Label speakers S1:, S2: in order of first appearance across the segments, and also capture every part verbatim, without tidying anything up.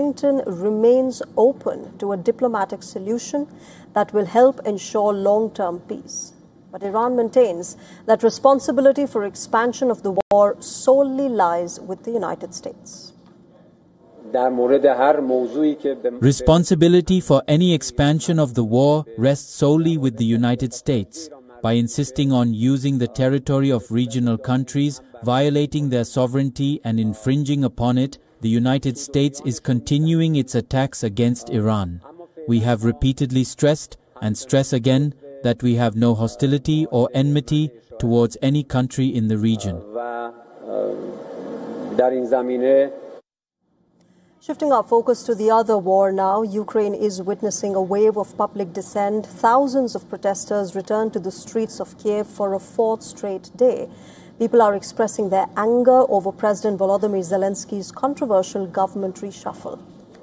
S1: Washington remains open to a diplomatic solution that will help ensure long-term peace. But Iran maintains that responsibility for expansion of the war solely lies with the United States.
S2: Responsibility for any expansion of the war rests solely with the United States. By insisting on using the territory of regional countries, violating their sovereignty and infringing upon it, the United States is continuing its attacks against Iran. We have repeatedly stressed, and stress again, that we have no hostility or enmity towards any country in the region.
S1: Shifting our focus to the other war now, Ukraine is witnessing a wave of public dissent. Thousands of protesters returned to the streets of Kiev for a fourth straight day. People are expressing their anger over President Volodymyr Zelensky's controversial government reshuffle.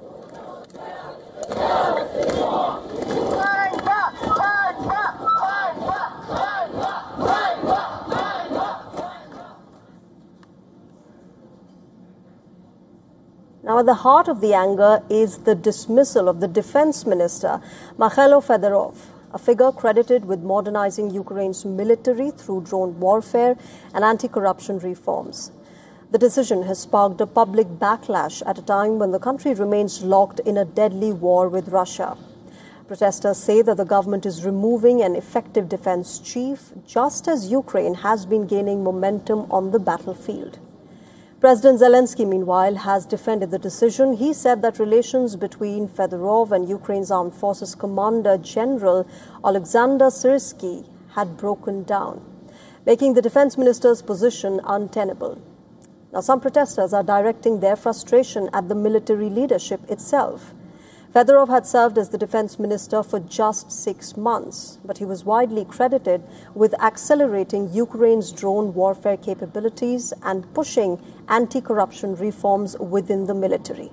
S1: Now, at the heart of the anger is the dismissal of the defense minister, Mikhailo Fedorov, a figure credited with modernizing Ukraine's military through drone warfare and anti-corruption reforms. The decision has sparked a public backlash at a time when the country remains locked in a deadly war with Russia. Protesters say that the government is removing an effective defense chief, just as Ukraine has been gaining momentum on the battlefield. President Zelensky, meanwhile, has defended the decision. He said that relations between Fedorov and Ukraine's Armed Forces Commander General Alexander Syrsky had broken down, making the defense minister's position untenable. Now, some protesters are directing their frustration at the military leadership itself. Fedorov had served as the defense minister for just six months, but he was widely credited with accelerating Ukraine's drone warfare capabilities and pushing anti-corruption reforms within the military.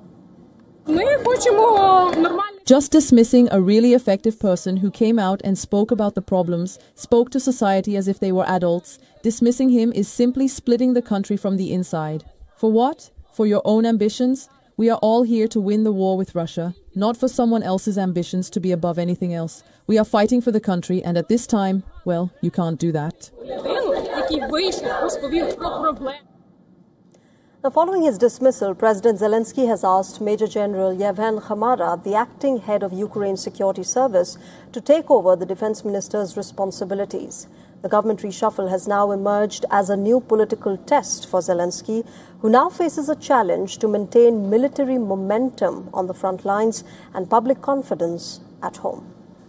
S3: Just dismissing a really effective person who came out and spoke about the problems, spoke to society as if they were adults, dismissing him is simply splitting the country from the inside. For what? For your own ambitions? We are all here to win the war with Russia, not for someone else's ambitions to be above anything else. We are fighting for the country, and at this time, well, you can't do that.
S1: Now, following his dismissal, President Zelensky has asked Major General Yevhen Khamara, the acting head of Ukraine's security service, to take over the defense minister's responsibilities. The government reshuffle has now emerged as a new political test for Zelensky, who now faces a challenge to maintain military momentum on the front lines and public confidence at home.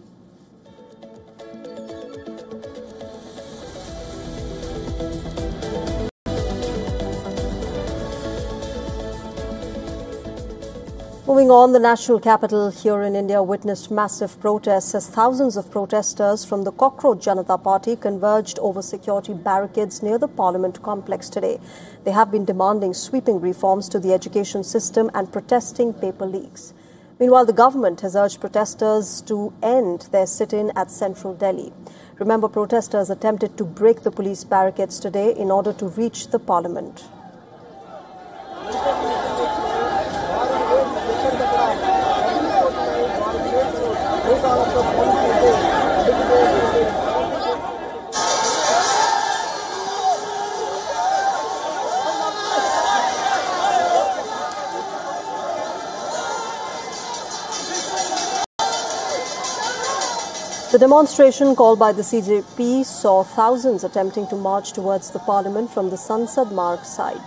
S1: Moving on, the national capital here in India witnessed massive protests as thousands of protesters from the Cockroach Janata Party converged over security barricades near the Parliament complex today. They have been demanding sweeping reforms to the education system and protesting paper leaks. Meanwhile, the government has urged protesters to end their sit-in at central Delhi. Remember, protesters attempted to break the police barricades today in order to reach the Parliament. The demonstration called by the C J P saw thousands attempting to march towards the Parliament from the Sansad Marg side.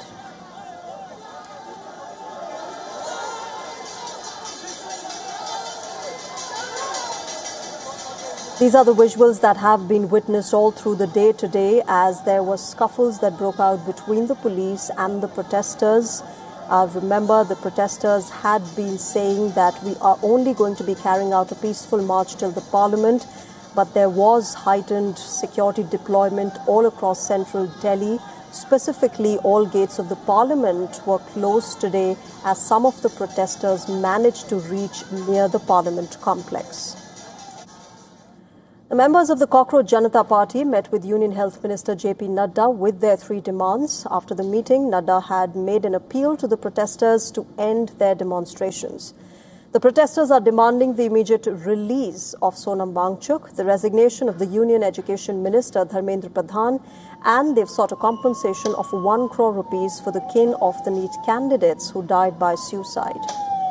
S1: These are the visuals that have been witnessed all through the day today as there were scuffles that broke out between the police and the protesters. Uh, remember, the protesters had been saying that we are only going to be carrying out a peaceful march till the Parliament, but there was heightened security deployment all across central Delhi. Specifically, all gates of the Parliament were closed today as some of the protesters managed to reach near the Parliament complex. The members of the Cockroach Janata Party met with Union Health Minister J P Nadda with their three demands. After the meeting, Nadda had made an appeal to the protesters to end their demonstrations. The protesters are demanding the immediate release of Sonam Wangchuk, the resignation of the Union Education Minister Dharmendra Pradhan, and they've sought a compensation of one crore rupees for the kin of the NEET candidates who died by suicide.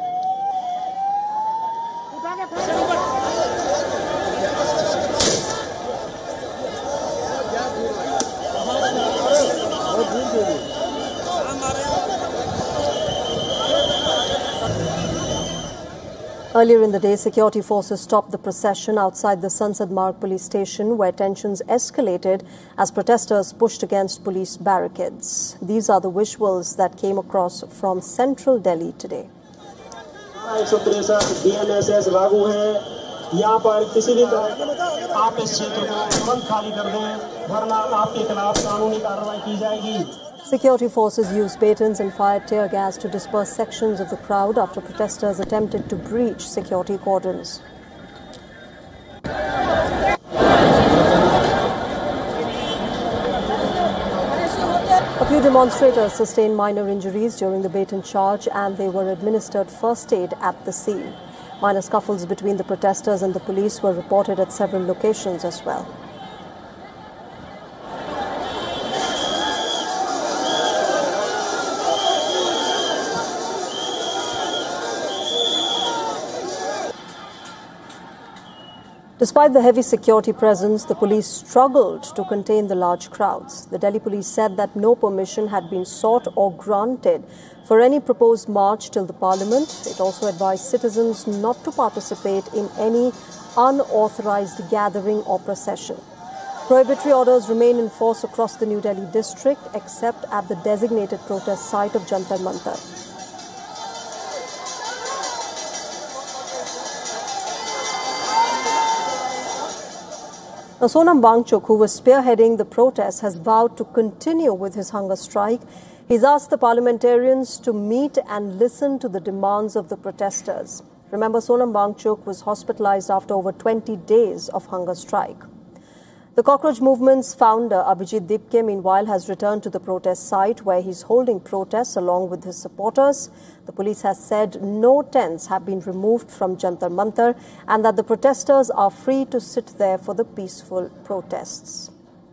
S1: Earlier in the day, security forces stopped the procession outside the Sansad Marg police station, where tensions escalated as protesters pushed against police barricades. These are the visuals that came across from central Delhi today. Security forces used batons and fired tear gas to disperse sections of the crowd after protesters attempted to breach security cordons. A few demonstrators sustained minor injuries during the baton charge, and they were administered first aid at the scene. Minor scuffles between the protesters and the police were reported at several locations as well. Despite the heavy security presence, the police struggled to contain the large crowds. The Delhi police said that no permission had been sought or granted for any proposed march till the parliament. It also advised citizens not to participate in any unauthorized gathering or procession. Prohibitory orders remain in force across the New Delhi district, except at the designated protest site of Jantar Mantar. Now, Sonam Wangchuk, who was spearheading the protest, has vowed to continue with his hunger strike. He's asked the parliamentarians to meet and listen to the demands of the protesters. Remember, Sonam Wangchuk was hospitalized after over twenty days of hunger strike. The Cockroach Movement's founder, Abhijit Dipke, meanwhile, has returned to the protest site where he's holding protests along with his supporters. The police has said no tents have been removed from Jantar Mantar and that the protesters are free to sit there for the peaceful protests.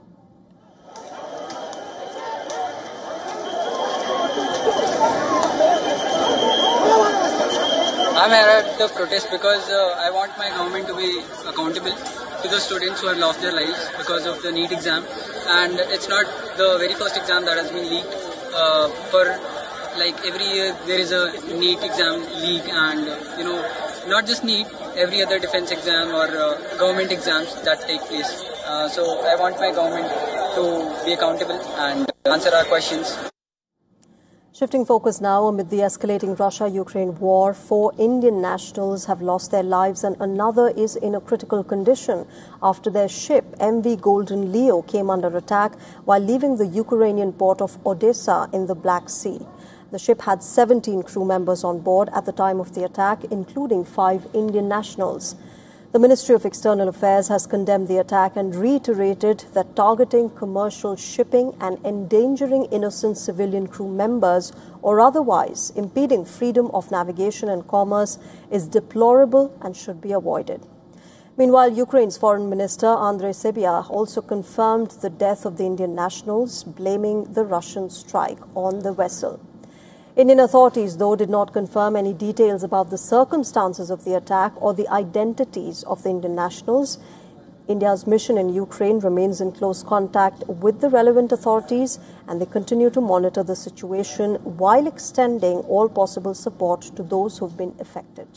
S4: I'm here at the protest because uh, I want my government to be accountable to the students who have lost their lives because of the NEET exam. And it's not the very first exam that has been leaked. Uh, for like every year there is a NEET exam leak, and uh, you know, not just NEET, every other defense exam or uh, government exams that take place. Uh, so I want my government to be accountable and answer our questions.
S1: Shifting focus now, amid the escalating Russia-Ukraine war, four Indian nationals have lost their lives and another is in a critical condition after their ship M V Golden Leo came under attack while leaving the Ukrainian port of Odessa in the Black Sea. The ship had seventeen crew members on board at the time of the attack, including five Indian nationals. The Ministry of External Affairs has condemned the attack and reiterated that targeting commercial shipping and endangering innocent civilian crew members or otherwise impeding freedom of navigation and commerce is deplorable and should be avoided. Meanwhile, Ukraine's Foreign Minister Andrei Sybiha also confirmed the death of the Indian nationals, blaming the Russian strike on the vessel. Indian authorities, though, did not confirm any details about the circumstances of the attack or the identities of the Indian nationals. India's mission in Ukraine remains in close contact with the relevant authorities, and they continue to monitor the situation while extending all possible support to those who have been affected.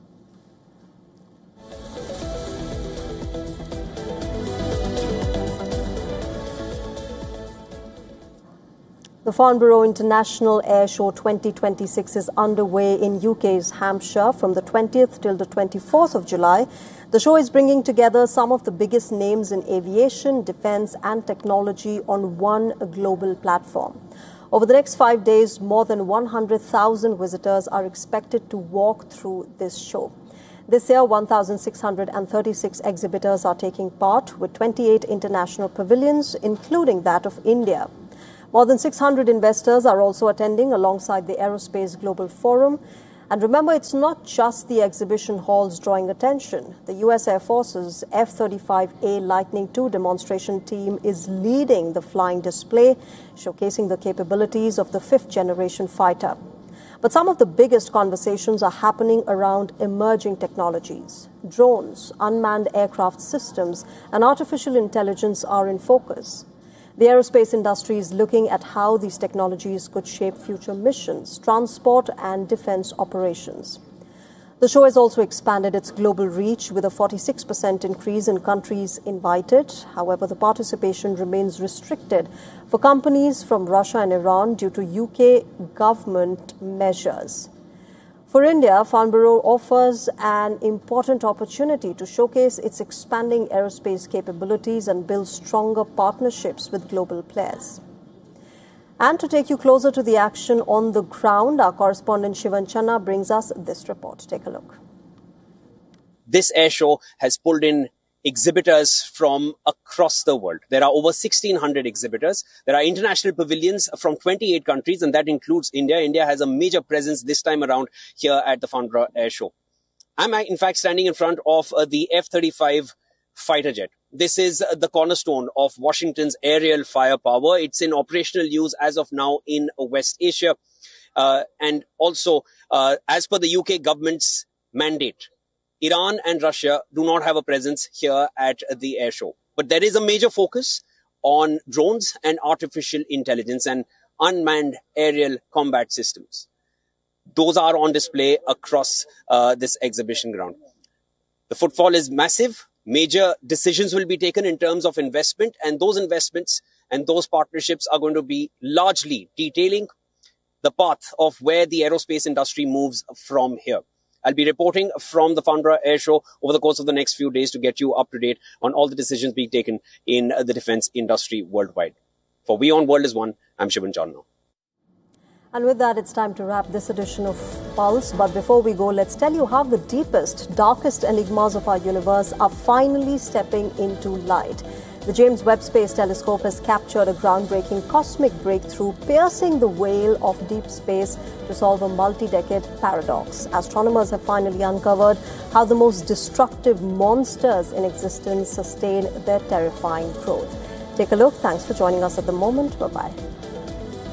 S1: The Farnborough International Air Show twenty twenty-six is underway in U K's Hampshire from the twentieth till the twenty-fourth of July. The show is bringing together some of the biggest names in aviation, defense and technology on one global platform. Over the next five days, more than one hundred thousand visitors are expected to walk through this show. This year, one thousand six hundred thirty-six exhibitors are taking part, with twenty-eight international pavilions, including that of India. More than six hundred investors are also attending alongside the Aerospace Global Forum. And remember, it's not just the exhibition halls drawing attention. The U S Air Force's F thirty-five A Lightning two demonstration team is leading the flying display, showcasing the capabilities of the fifth generation fighter. But some of the biggest conversations are happening around emerging technologies. Drones, unmanned aircraft systems, and artificial intelligence are in focus. The aerospace industry is looking at how these technologies could shape future missions, transport, and defense operations. The show has also expanded its global reach with a forty-six percent increase in countries invited. However, the participation remains restricted for companies from Russia and Iran due to U K government measures. For India, Farnborough offers an important opportunity to showcase its expanding aerospace capabilities and build stronger partnerships with global players. And to take you closer to the action on the ground, our correspondent Shivan Channa brings us this report. Take a look.
S5: This air show has pulled in exhibitors from across the world. There are over sixteen hundred exhibitors. There are international pavilions from twenty-eight countries, and that includes India. India has a major presence this time around here at the Farnborough Air Show. I'm in fact standing in front of uh, the F thirty-five fighter jet. This is uh, the cornerstone of Washington's aerial firepower. It's in operational use as of now in uh, West Asia. Uh, and also, uh, as per the U K government's mandate, Iran and Russia do not have a presence here at the air show. But there is a major focus on drones and artificial intelligence and unmanned aerial combat systems. Those are on display across uh, this exhibition ground. The footfall is massive. Major decisions will be taken in terms of investment, and those investments and those partnerships are going to be largely detailing the path of where the aerospace industry moves from here. I'll be reporting from the Farnborough Air Show over the course of the next few days to get you up to date on all the decisions being taken in the defense industry worldwide. For We On World is One, I'm Shivan Channa.
S1: And with that, it's time to wrap this edition of Pulse. But before we go, let's tell you how the deepest, darkest enigmas of our universe are finally stepping into light. The James Webb Space Telescope has captured a groundbreaking cosmic breakthrough, piercing the veil of deep space to solve a multi-decade paradox. Astronomers have finally uncovered how the most destructive monsters in existence sustain their terrifying growth. Take a look. Thanks for joining us at the moment. Bye-bye.